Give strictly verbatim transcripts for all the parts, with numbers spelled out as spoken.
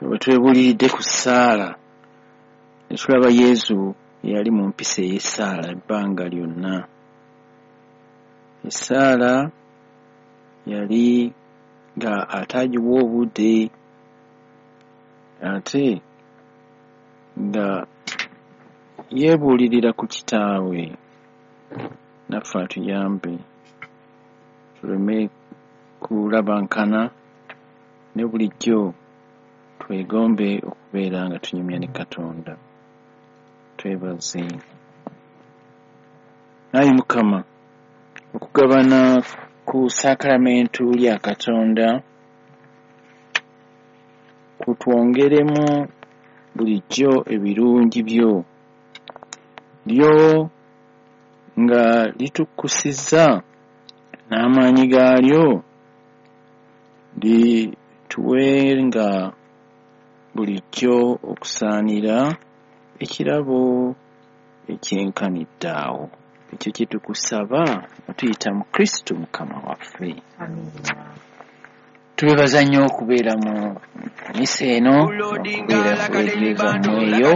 bwe twebuliridde ku ssaala ne tulaba Yesu yali mu mpisa ey'essaala ebbanga lyonna. Essaala yali nga ataagiwa obudde ate nga yeebuulirira ku kitaawe. Naffe atuyambe tuleme kulabankana ne bulijjo twegombe okubeera nga tunyumya ne Katonda. Twebaze. Ayi Mukama, okugabana ku sakramentu lya Katonda kutwongeremu bulijjo ebirungi byo lyo nga litukkusizza n'amaanyi gaalyo lituwenga bulijjo okusaanira ekirabo ekyenkanidde awo. Ekyo kye tukusaba nga tuyita mu Kristo Mukama waffe. Amina. Twebaza nnyo okubeera mu misa eno, okubeera ku rediyo zammwe eyo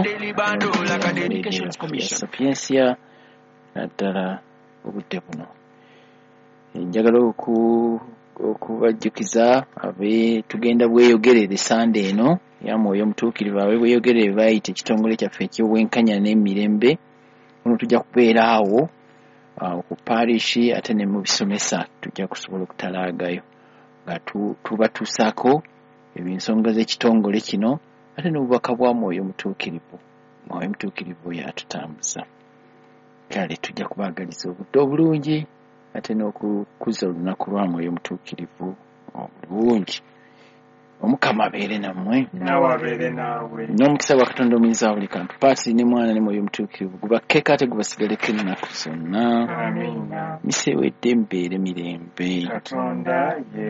ya Sapiensia naddala obudde buno. Njagala okubajjukiza abe tugenda bweyogerere Sande eno ya Mwoyo Omutuukirivu, abe bweyogerere bayita ekitongole kyaffe eky'obwenkanya n'emirembe. Muno tujja kubeera awo ku parishi ate ne mu bisomesa tujja kusobola okutalaagayo nga tubatuusaako eby'ensonga z'ekitongole kino ate n'obubaka bwa Mwoyo Omutuukirivu. Mwoyo Omutuukirivu yatutambuza. Kale tujja kubaagaliza obudde obulungi ate n'okukuza olunaku lwa Mwoyo Omutuukirivu obulungi. Omukama abeere nammwe. Nawe abeere naawe. N'omukisa gwa Katonda omuyinza wa buli kantu, Paatiri ne Mwana ne Mwoyo Omutuukirivu gubakkeko ate gubasigaleko ennaku zonna. Amina. Misa ewedde mubeere mirembe. Katonda ye